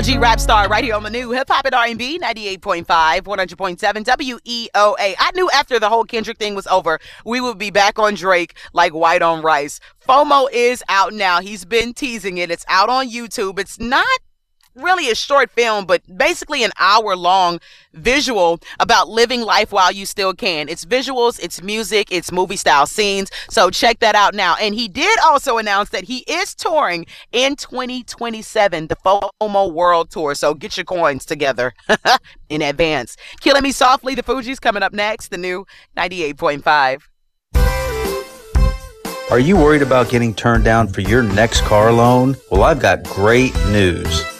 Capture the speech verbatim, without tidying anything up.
G Rap Star right here on the new Hip Hop and R and B, ninety-eight point five, one hundred point seven W E O A. I knew after the whole Kendrick thing was over, we would be back on Drake like white on rice. FOMO is out now. He's been teasing it. It's out on YouTube. It's not really a short film, but basically an hour long visual about living life while you still can. It's visuals, it's music, it's movie style scenes. So check that out now. And he did also announce that he is touring in twenty twenty-seven, the FOMO World Tour. So get your coins together in advance. Killing Me Softly, the Fugees coming up next, the new ninety-eight point five. Are you worried about getting turned down for your next car loan? Well, I've got great news.